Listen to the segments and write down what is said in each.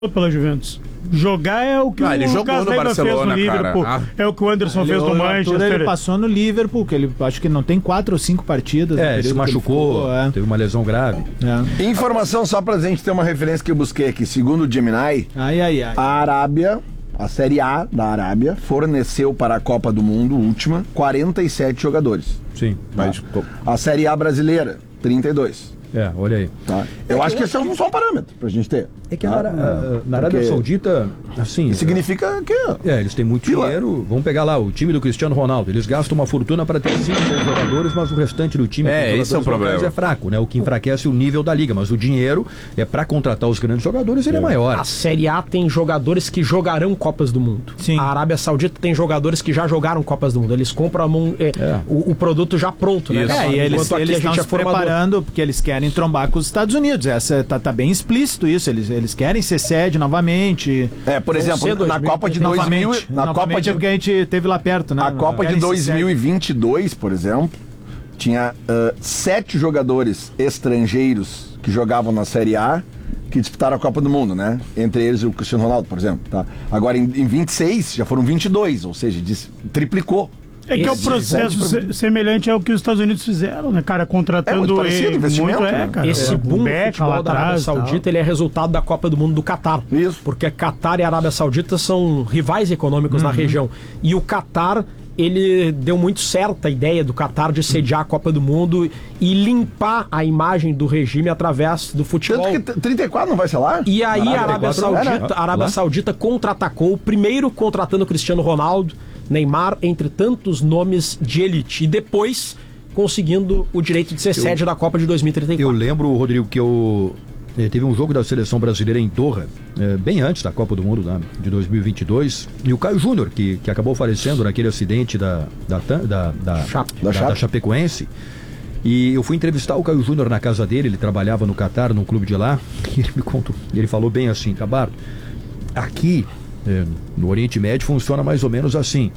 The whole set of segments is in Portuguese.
pela Juventus. Jogar é o que ele jogou Lucas no Leiva Barcelona, fez no Liverpool. É o que o Anderson fez no Manchester. Ele passou no Liverpool, que ele acho que não tem 4 ou 5 partidas. Ele se machucou, teve uma lesão grave. Informação só pra gente ter uma referência que eu busquei aqui. Segundo o Gemini, a Arábia, a Série A da Arábia, forneceu para a Copa do Mundo última 47 jogadores. Sim. A Série A brasileira, 32. Olha aí. Tá. Eu acho que esse é só um parâmetro pra gente ter. É que na Arábia Saudita, assim... Significa que... eles têm muito dinheiro. Vamos pegar lá o time do Cristiano Ronaldo. Eles gastam uma fortuna para ter 5 jogadores, mas o restante do time esse é o problema. É fraco, né? O que enfraquece o nível da liga. Mas o dinheiro é para contratar os grandes jogadores, ele é maior. A Série A tem jogadores que jogarão Copas do Mundo. Sim. A Arábia Saudita tem jogadores que já jogaram Copas do Mundo. Eles compram o produto já pronto, né? E eles estão se preparando porque eles querem trombar com os Estados Unidos. Tá bem explícito isso. Eles querem ser sede novamente. Por exemplo, na Copa de 2000... Na Copa de... porque a gente teve lá perto, né? A Copa de 2022, por exemplo, tinha 7 jogadores estrangeiros que jogavam na Série A que disputaram a Copa do Mundo, né? Entre eles o Cristiano Ronaldo, por exemplo. Tá? Agora, em 26, já foram 22, ou seja, triplicou. É que é o processo semelhante ao que os Estados Unidos fizeram, né, cara? Contratando muito parecido, investimento, muito, cara. Esse boom do futebol da Arábia Saudita, ele é resultado da Copa do Mundo do Catar. Isso. Porque Catar e Arábia Saudita são rivais econômicos na região. E o Catar, ele deu muito certo a ideia do Catar de sediar a Copa do Mundo e limpar a imagem do regime através do futebol. Tanto que 34 não vai ser lá? E aí a Arábia Saudita contra-atacou, primeiro contratando o Cristiano Ronaldo, Neymar, entre tantos nomes de elite, e depois conseguindo o direito de ser sede da Copa de 2034. Eu lembro, Rodrigo, que teve um jogo da seleção brasileira em Doha, bem antes da Copa do Mundo, né, de 2022, e o Caio Júnior, que acabou falecendo naquele acidente da Chapecoense. E eu fui entrevistar o Caio Júnior na casa dele, ele trabalhava no Catar, num clube de lá, e ele me contou, ele falou bem assim: Gabardo, aqui no Oriente Médio funciona mais ou menos assim.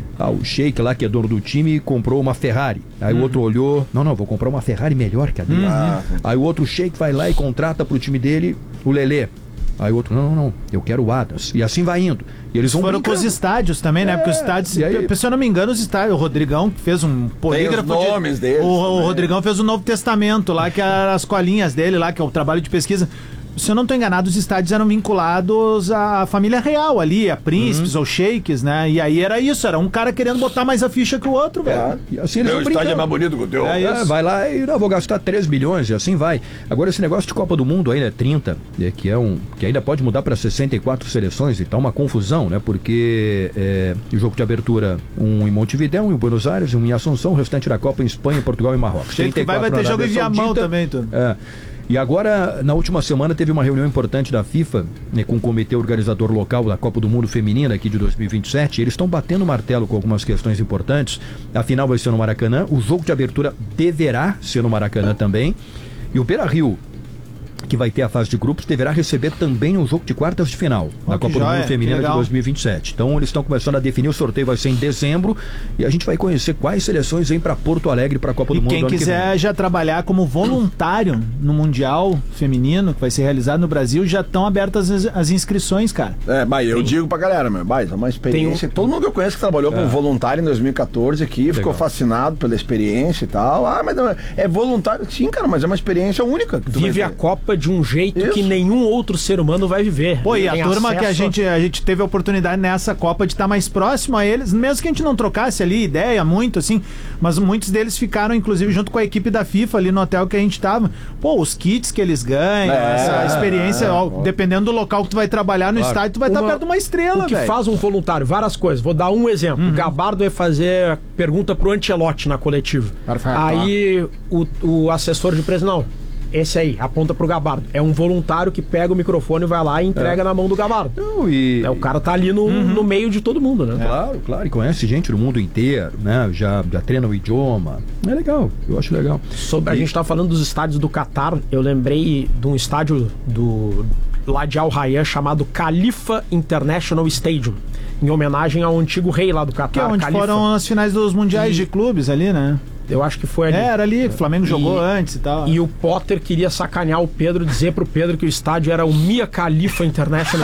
O Sheik lá, que é dono do time, comprou uma Ferrari. Aí o outro olhou, não, vou comprar uma Ferrari melhor que a dele. Aí o outro Sheik vai lá e contrata pro time dele o Lelê. Aí o outro, não, eu quero o Adams. E assim vai indo. E eles vão foram com os estádios também, né? Porque os estádios, se eu não me engano, os estádios, o Rodrigão fez um polígrafo. Tem os nomes deles. O Rodrigão fez o Novo Testamento lá, que eram as colinhas dele lá, que é o trabalho de pesquisa. Se eu não estou enganado, os estádios eram vinculados à família real ali, a príncipes ou sheiks, né? E aí era isso, era um cara querendo botar mais a ficha que o outro, velho. E assim eles meu estádio é mais bonito que o teu. Vai lá e vou gastar 3 milhões e assim vai. Agora esse negócio de Copa do Mundo ainda é 30, que ainda pode mudar para 64 seleções e tá uma confusão, né? Porque o jogo de abertura, um em Montevidéu, um em Buenos Aires, um em Assunção, o restante da Copa em Espanha, Portugal e Marrocos. Vai ter jogo em Viamão também, tudo. E agora, na última semana, teve uma reunião importante da FIFA, né, com o comitê organizador local da Copa do Mundo Feminina aqui de 2027. Eles estão batendo martelo com algumas questões importantes. A final vai ser no Maracanã. O jogo de abertura deverá ser no Maracanã também. E o Beira-Rio, que vai ter a fase de grupos, deverá receber também um jogo de quartas de final da Copa do Mundo Feminina de 2027. Então eles estão começando a definir, o sorteio vai ser em dezembro e a gente vai conhecer quais seleções vêm para Porto Alegre para a Copa do Mundo. E quem quiser já trabalhar como voluntário no Mundial Feminino, que vai ser realizado no Brasil, já estão abertas as inscrições, cara. Eu digo pra galera, é uma experiência. Todo mundo que eu conheço que trabalhou como voluntário em 2014 aqui, ficou fascinado pela experiência e tal. Mas é voluntário, sim, cara, mas é uma experiência única. Vive a Copa de um jeito que nenhum outro ser humano vai viver. E a turma que a gente teve a oportunidade nessa Copa de estar mais próximo a eles, mesmo que a gente não trocasse ali ideia muito, assim, mas muitos deles ficaram, inclusive, junto com a equipe da FIFA ali no hotel que a gente tava. Os kits que eles ganham, essa experiência, dependendo do local que tu vai trabalhar no estádio, tu vai estar perto de uma estrela, velho. O que faz um voluntário? Várias coisas. Vou dar um exemplo. O Gabardo vai fazer pergunta pro Ancelotti na coletiva. Perfeito. Aí o assessor de imprensa, esse aí, aponta pro Gabardo. É um voluntário que pega o microfone, vai lá e entrega na mão do Gabardo. O cara tá ali no meio de todo mundo, né? Claro, e conhece gente do mundo inteiro, né? Já treina o idioma. É legal, eu acho legal. A gente tá falando dos estádios do Catar, eu lembrei de um estádio lá de Al Rayyan chamado Khalifa International Stadium, em homenagem ao antigo rei lá do Catar. Que é onde foram as finais dos mundiais de clubes ali, né? Eu acho que foi ali. Era ali, o Flamengo jogou antes e tal. E o Potter queria sacanear o Pedro, dizer pro Pedro que o estádio era o Mia Khalifa International